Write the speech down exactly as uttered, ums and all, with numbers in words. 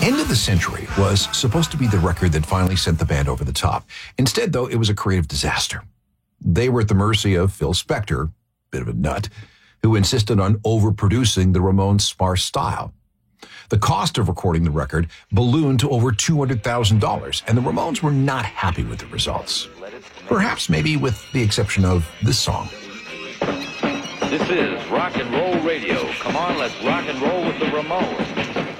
End of the Century was supposed to be the record that finally sent the band over the top. Instead, though, it was a creative disaster. They were at the mercy of Phil Spector, bit of a nut, who insisted on overproducing the Ramones' sparse style. The cost of recording the record ballooned to over two hundred thousand dollars, and the Ramones were not happy with the results. Perhaps maybe with the exception of this song. This is Rock and Roll Radio. Come on, let's rock and roll with the Ramones.